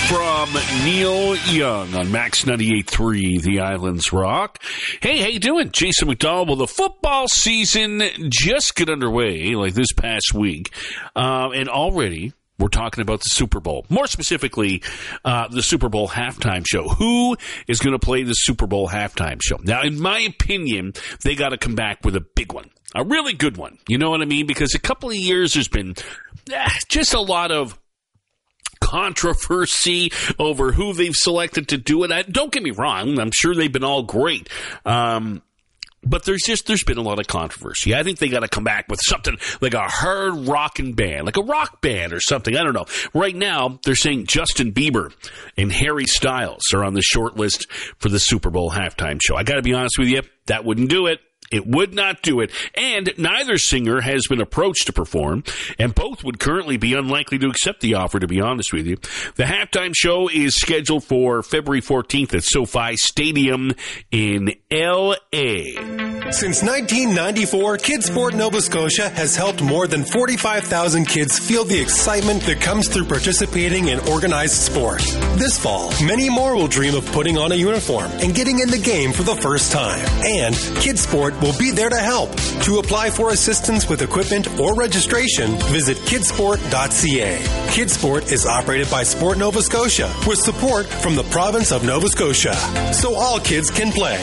from Neil Young on Max 98.3, The Islands Rock. Hey, how you doing? Jason McDowell. Well, the football season just got underway like this past week, and already we're talking about the Super Bowl. More specifically, the Super Bowl halftime show. Who is going to play the Super Bowl halftime show? Now, in my opinion, they got to come back with a big one. A really good one. You know what I mean? Because a couple of years there's been just a lot of controversy over who they've selected to do it. Don't get me wrong. I'm sure they've been all great. But there's been a lot of controversy. I think they got to come back with something like a hard rockin' band, like a rock band or something. I don't know. Right now, they're saying Justin Bieber and Harry Styles are on the short list for the Super Bowl halftime show. I got to be honest with you, that wouldn't do it. It would not do it. And neither singer has been approached to perform, and both would currently be unlikely to accept the offer, to be honest with you. The halftime show is scheduled for February 14th at SoFi Stadium in L.A. Since 1994, Kidsport Nova Scotia has helped more than 45,000 kids feel the excitement that comes through participating in organized sport. This fall, many more will dream of putting on a uniform and getting in the game for the first time. And Kidsport will be there to help. To apply for assistance with equipment or registration, visit kidsport.ca. Kidsport is operated by Sport Nova Scotia with support from the province of Nova Scotia, so all kids can play.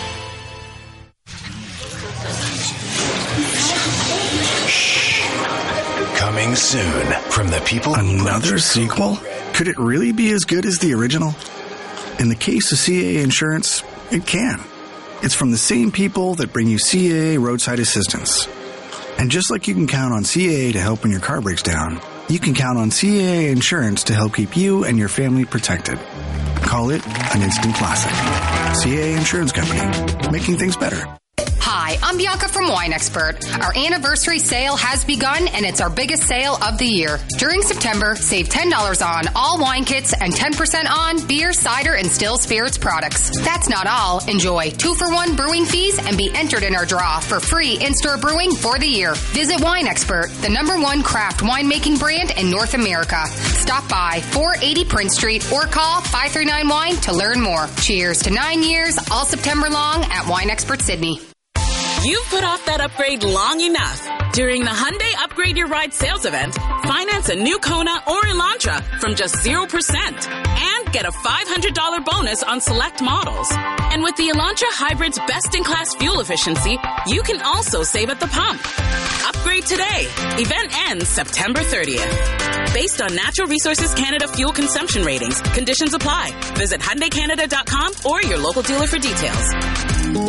Coming soon from the people. Another sequel? Could it really be as good as the original? In the case of CAA Insurance, it can. It's from the same people that bring you CAA Roadside Assistance. And just like you can count on CAA to help when your car breaks down, you can count on CAA Insurance to help keep you and your family protected. Call it an instant classic. CAA Insurance Company, making things better. Hi, I'm Bianca from Wine Expert. Our anniversary sale has begun, and it's our biggest sale of the year. During September, save $10 on all wine kits and 10% on beer, cider, and still spirits products. That's not all. Enjoy 2-for-1 brewing fees and be entered in our draw for free in-store brewing for the year. Visit Wine Expert, the #1 craft winemaking brand in North America. Stop by 480 Prince Street or call 539-WINE to learn more. Cheers to 9 years, all September long at Wine Expert Sydney. You've put off that upgrade long enough. During the Hyundai Upgrade Your Ride sales event, finance a new Kona or Elantra from just 0% and get a $500 bonus on select models. And with the Elantra Hybrid's best-in-class fuel efficiency, you can also save at the pump. Upgrade today. Event ends September 30th. Based on Natural Resources Canada fuel consumption ratings, conditions apply. Visit HyundaiCanada.com or your local dealer for details.